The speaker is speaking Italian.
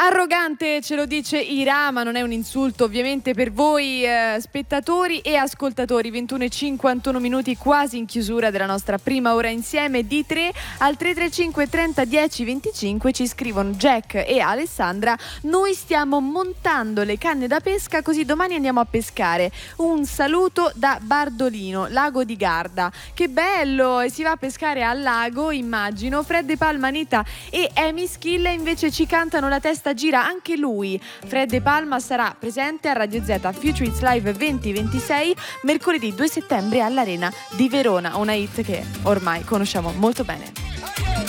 Arrogante, ce lo dice Ira, ma non è un insulto ovviamente per voi spettatori e ascoltatori. 21:51 minuti, quasi in chiusura della nostra prima ora insieme di 3. Al 335 30 10 25 ci scrivono Jack e Alessandra: noi stiamo montando le canne da pesca, così domani andiamo a pescare. Un saluto da Bardolino, lago di Garda. Che bello, e si va a pescare al lago, immagino. Fred De Palma, Anita e Amy Schilla invece ci cantano La testa gira anche lui. Fred De Palma sarà presente a Radio Z Future Hits Live 2026 mercoledì 2 settembre all'Arena di Verona, una hit che ormai conosciamo molto bene.